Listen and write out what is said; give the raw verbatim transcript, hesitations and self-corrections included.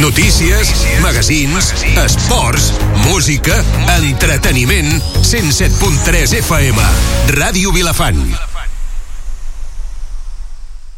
Notícies, magazins, esports, música, entreteniment. cent set punt tres F M. Ràdio Vilafant.